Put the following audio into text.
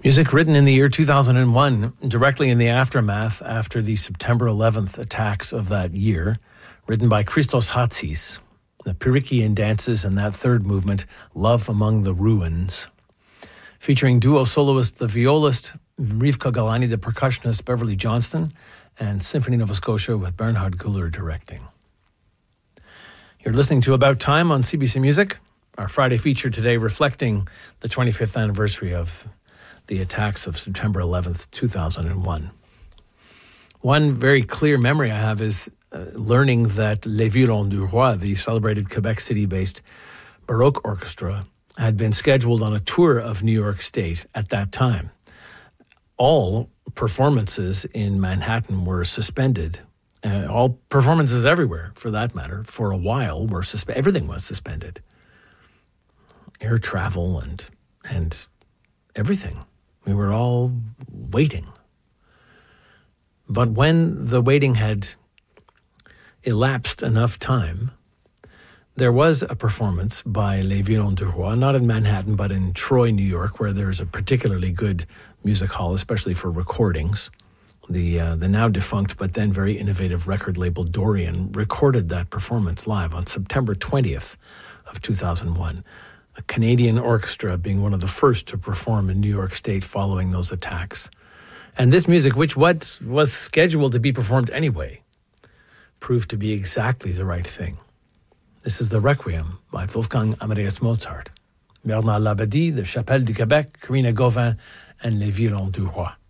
Music written in the year 2001, directly in the aftermath after the September 11th attacks of that year, written by Christos Hatsis, the Pyrrhichian dances and that third movement, Love Among the Ruins, featuring duo soloist, the violist Rivka Galani, the percussionist Beverly Johnston, and Symphony Nova Scotia with Bernhard Guller directing. You're listening to About Time on CBC Music, our Friday feature today reflecting the 25th anniversary of the attacks of September 11th, 2001. One very clear memory I have is learning that Les Violons du Roi, the celebrated Quebec City-based Baroque orchestra, had been scheduled on a tour of New York State at that time. All performances in Manhattan were suspended. All performances everywhere, for that matter, for a while were suspended. Everything was suspended. Air travel and everything. We were all waiting. But when the waiting had elapsed enough time, there was a performance by Les Violons du Roi, not in Manhattan, but in Troy, New York, where there's a particularly good music hall, especially for recordings. The now defunct but then very innovative record label Dorian recorded that performance live on September 20th of 2001. A Canadian orchestra being one of the first to perform in New York State following those attacks. And this music, which was scheduled to be performed anyway, proved to be exactly the right thing. This is the Requiem by Wolfgang Amadeus Mozart. Bernard Labadie, the Chapelle du Québec, Karina Gauvin, and Les Violons du Roi.